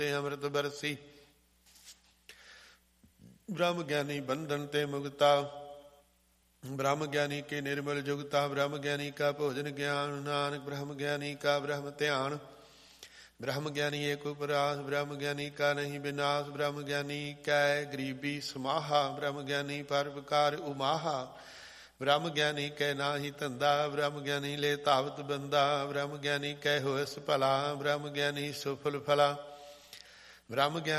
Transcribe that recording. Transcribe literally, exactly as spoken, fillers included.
ਅੰਮ੍ਰਿਤ ਬਰਸੀ। ਬ੍ਰਹਮ ਗਿਆਨੀ ਬੰਧਨ ਤੇ ਮੁਕਤਾ, ਬ੍ਰਹਮ ਗਿਆਨੀ ਕੇ ਨਿਰਮਲ ਜੁਗਤਾ। ਬ੍ਰਹਮ ਗਿਆਨੀ ਕਾ ਭੋਜਨ ਗਿਆਨ, ਨਾਨਕ ਬ੍ਰਹਮ ਗਿਆਨੀ ਕਾ ਬ੍ਰਹਮ ਧਿਆਨ। ਬ੍ਰਹਮ ਗਿਆਨੀ ਏਕ ਉਪਰਾਸ, ਬ੍ਰਹਮ ਗਿਆਨੀ ਕਾ ਨਹੀਂ ਵਿਨਾਸ਼। ਬ੍ਰਹਮ ਗਿਆਨੀ ਕੈ ਗਰੀਬੀ ਸਮਾਹਾ, ਬ੍ਰਹਮ ਗਿਆਨੀ ਪਰਉਪਕਾਰ ਉਮਾਹਾ। ਬ੍ਰਹਮ ਗਿਆਨੀ ਕੈ ਨਾਹੀ ਧੰਦਾ, ਬ੍ਰਹਮ ਗਿਆਨੀ ਲੈ ਧਾਵਤ ਬੰਦਾ। ਬ੍ਰਹਮ ਗਿਆਨੀ ਕੈ ਹੋਇਸ ਭਲਾ, ਬ੍ਰਹਮ ਗਿਆਨੀ ਸੁਫਲ ਫਲਾ। ਬ੍ਰਹਮ ਗਿਆਨੀ